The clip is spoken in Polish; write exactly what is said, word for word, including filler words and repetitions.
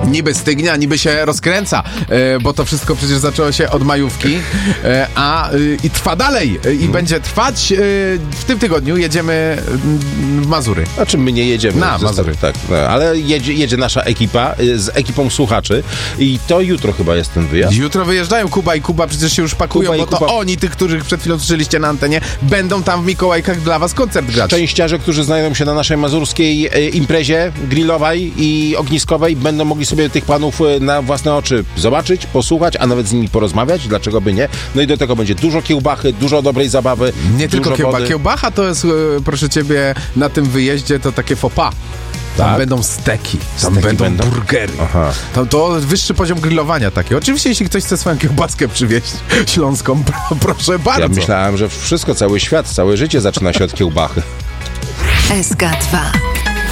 niby stygnie, a niby się rozkręca, e, bo to wszystko przecież zaczęło się od majówki, e, a e, i trwa dalej e, i hmm. będzie trwać. E, w tym tygodniu jedziemy w Mazury. Znaczy my nie jedziemy. Na Mazury. Tak, no, ale jedzie, jedzie nasza ekipa e, z ekipą słuchaczy i to jutro chyba jest ten wyjazd. Jutro wyjeżdżają Kuba i Kuba, przecież się już pakują, bo Kuba. to oni, tych, których przed chwilą słyszeliście na antenie, będą tam w Mikołajkach dla was koncert grać. Szczęściarze, którzy znajdą się na naszej mazurskiej e, imprezie grillowej i ogniskowej, będą mogli sobie tych panów e, na własne oczy zobaczyć, posłuchać, a nawet z nimi porozmawiać, dlaczego by nie. No i do tego będzie dużo kiełbachy, dużo dobrej zabawy. Nie tylko kiełba. Kiełbacha to jest, e, proszę ciebie, na tym wyjeździe to takie faux pas. Tam tak? będą steki, tam steki będą, będą burgery. Aha. Tam to wyższy poziom grillowania taki. Oczywiście, jeśli ktoś chce swoją kiełbaskę przywieźć śląską, proszę bardzo. Ja myślałem, że wszystko, cały świat, całe życie zaczyna się od kiełbachy. S K dwa.